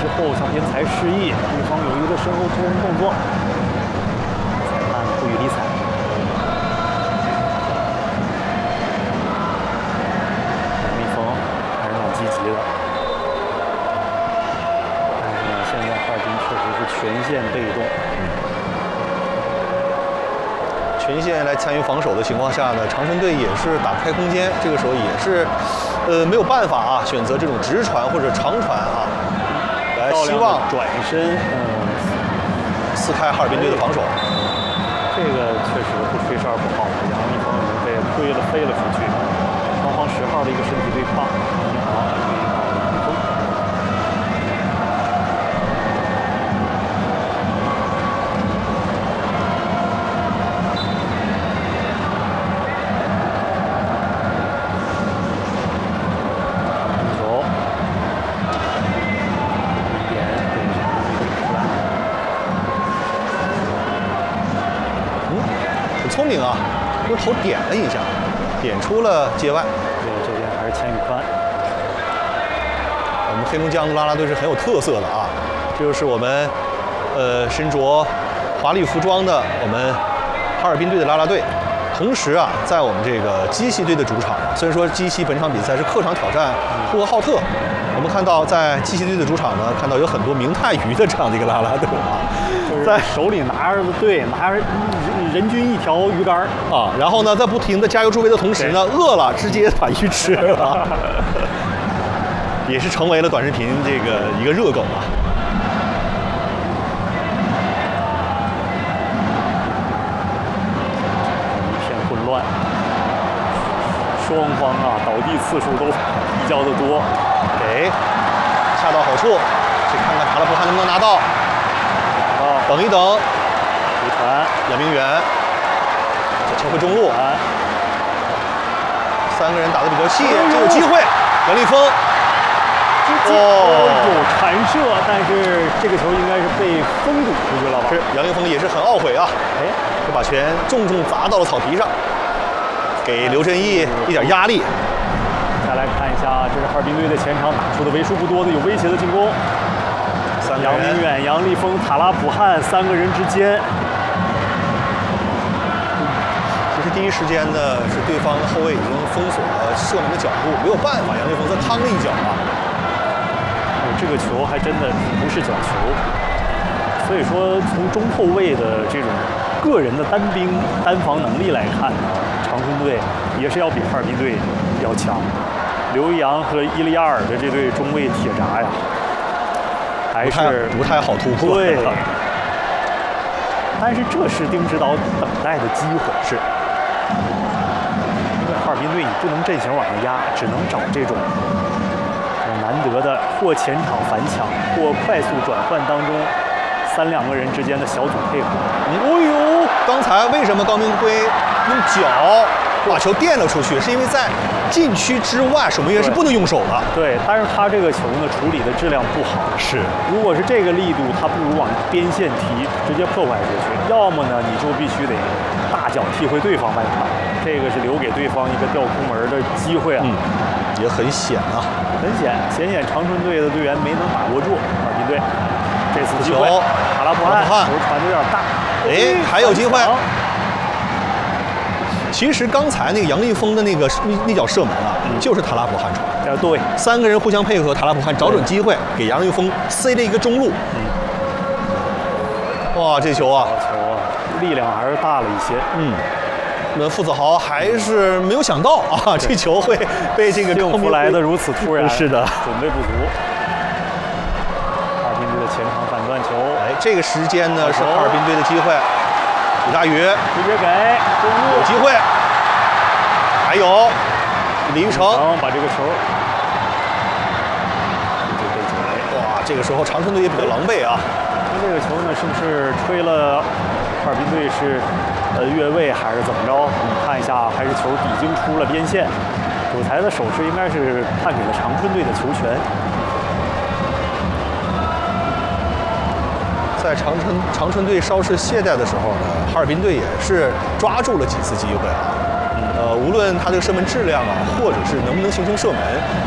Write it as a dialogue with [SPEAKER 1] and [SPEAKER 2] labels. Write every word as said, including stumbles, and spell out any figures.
[SPEAKER 1] 后，小天才示意对方有一个身后突人动作，裁判不予理睬。杨立峰还是蛮积极的，但是呢，现在哈尔滨确实是全线被动。
[SPEAKER 2] 全线来参与防守的情况下呢，长春队也是打不开空间，这个时候也是，呃，没有办法啊，选择这种直传或者长传啊，来希望
[SPEAKER 1] 转身，嗯，
[SPEAKER 2] 撕开哈尔滨队的防守。
[SPEAKER 1] 这个确实不吹哨不好，杨立峰已经被推了飞了出去，双方十号的一个身体对抗，你好，对抗杨立峰。
[SPEAKER 2] 聪明啊，用头点了一下，点出了界外。
[SPEAKER 1] 对，这边还是钱宇宽。
[SPEAKER 2] 我们黑龙江的啦啦队是很有特色的啊，这就是我们呃身着华丽服装的我们哈尔滨队的啦啦队。同时啊，在我们这个鸡西队的主场，虽然说鸡西本场比赛是客场挑战呼和浩特，我们看到在鸡西队的主场呢，看到有很多明太鱼的这样的一个啦啦队啊，
[SPEAKER 1] 在手里拿着对拿着人均一条鱼竿
[SPEAKER 2] 啊，然后呢，在不停的加油助威的同时呢，饿了直接把鱼吃了，也是成为了短视频这个一个热梗啊。
[SPEAKER 1] 乱，双方啊倒地次数都比较的多，
[SPEAKER 2] 给恰到好处，去看看塔勒普汗能不能拿到。
[SPEAKER 1] 啊，
[SPEAKER 2] 等一等，
[SPEAKER 1] 回传，
[SPEAKER 2] 杨明远再敲回中路，三个人打得比较细，这有机会，杨立峰。
[SPEAKER 1] 哦，有弹射，但是这个球应该是被封堵出去了吧？
[SPEAKER 2] 是，杨立峰也是很懊悔啊，
[SPEAKER 1] 哎，
[SPEAKER 2] 这把拳重重砸到了草皮上。给刘振义一点压力。
[SPEAKER 1] 再来看一下，这是哈尔滨队的前场打出的为数不多的有威胁的进攻。杨明远、杨立峰、塔拉普汗三个人之间。
[SPEAKER 2] 其实第一时间呢，是对方后卫已经封锁了射门的角度，没有办法，杨立峰再趟了一脚啊。
[SPEAKER 1] 哦，这个球还真的不是角球。所以说，从中后卫的这种个人的单兵单防能力来看呢，长春队也是要比哈尔滨队要强。刘一阳和伊利亚尔的这对中卫铁闸呀，还是
[SPEAKER 2] 不太好突破。
[SPEAKER 1] 对，但是这是丁指导等待的机会，是因为哈尔滨队你不能阵型往上压，只能找这种难得的或前场反抢，或快速转换当中。三两个人之间的小组配合。
[SPEAKER 2] 哦呦，刚才为什么高明辉用脚把球垫了出去？是因为在禁区之外，守门员是不能用手的。
[SPEAKER 1] 对，但是他这个球呢，处理的质量不好。
[SPEAKER 2] 是，
[SPEAKER 1] 如果是这个力度，他不如往边线提，直接破坏过去。要么呢，你就必须得大脚踢回对方半场，这个是留给对方一个吊空门的机会啊。
[SPEAKER 2] 嗯，也很险啊，
[SPEAKER 1] 很险，显显长春队的队员没能把握住哈尔滨队。这次机会，塔拉普汗球传的有点大，
[SPEAKER 2] 哎，还有机会。其实刚才那个杨立峰的那个那那脚射门啊，嗯、就是塔拉普汗传。
[SPEAKER 1] 呃，对，
[SPEAKER 2] 三个人互相配合，塔拉普汗找准机会给杨立峰塞了一个中路。
[SPEAKER 1] 嗯，
[SPEAKER 2] 哇，这球啊，
[SPEAKER 1] 球啊，力量还是大了一些。
[SPEAKER 2] 嗯，那傅子豪还是没有想到啊，这球会被这个
[SPEAKER 1] 幸福来的如此突然。
[SPEAKER 2] 是的，
[SPEAKER 1] 准备不足。前场反断球，
[SPEAKER 2] 哎，这个时间呢是哈尔滨队的机会。李大宇
[SPEAKER 1] 直接给中路
[SPEAKER 2] 有机会，还有李玉成
[SPEAKER 1] 把这个球被解。
[SPEAKER 2] 哇，这个时候长春队也比较狼狈啊。
[SPEAKER 1] 那这个球呢，是不是吹了哈尔滨队是呃越位还是怎么着？我们看一下，还是球已经出了边线。主裁的手势应该是判给了长春队的球权。
[SPEAKER 2] 在长春长春队稍事懈怠的时候呢，哈尔滨队也是抓住了几次机会啊。呃，无论他这个射门质量啊，或者是能不能形成射门，